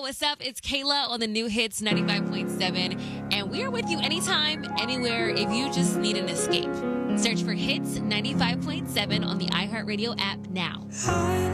what's up? It's Kayla on the new hits 95.7, and we are with you anytime, anywhere, if you just need an escape. Search for Hits 95.7 on the iHeartRadio app now.